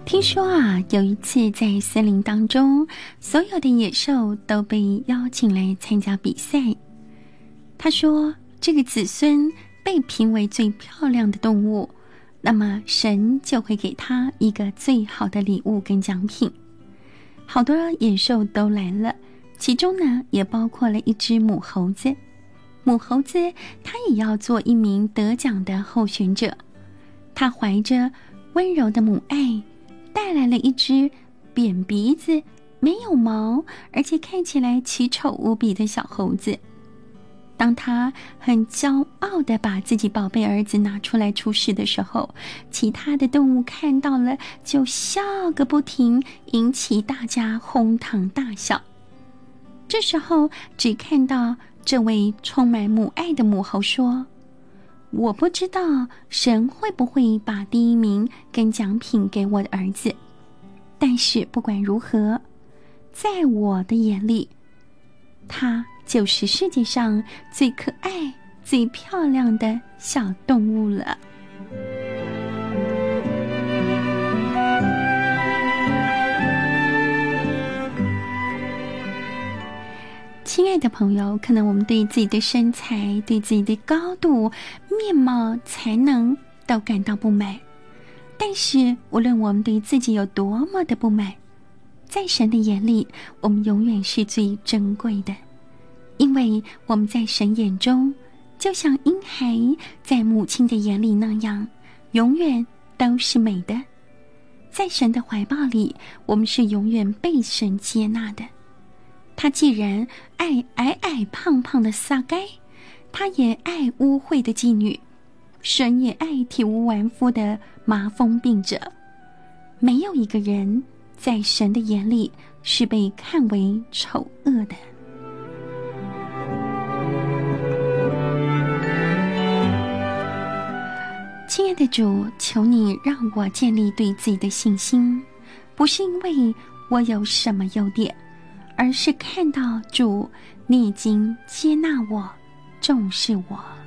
听说啊，有一次在森林当中，所有的野兽都被邀请来参加比赛。他说，这个子孙被评为最漂亮的动物，那么神就会给他一个最好的礼物跟奖品。好多野兽都来了，其中呢也包括了一只母猴子。母猴子它也要做一名得奖的候选者，它怀着温柔的母爱，带来了一只扁鼻子、没有毛，而且看起来奇丑无比的小猴子。当他很骄傲地把自己宝贝儿子拿出来出示的时候，其他的动物看到了就笑个不停，引起大家哄堂大笑。这时候只看到这位充满母爱的母猴说，我不知道神会不会把第一名跟奖品给我的儿子，但是不管如何，在我的眼里，他就是世界上最可爱、最漂亮的小动物了。亲爱的朋友，可能我们对自己的身材、对自己的高度、面貌、才能都感到不满，但是无论我们对自己有多么的不满，在神的眼里，我们永远是最珍贵的，因为我们在神眼中就像婴孩在母亲的眼里那样，永远都是美的。在神的怀抱里，我们是永远被神接纳的。他既然爱矮矮胖胖的撒该，他也爱污秽的妓女，神也爱体无完肤的麻风病者。没有一个人在神的眼里是被看为丑恶的。亲爱的主，求你让我建立对自己的信心，不是因为我有什么优点，而是看到主，你已经接纳我，重视我。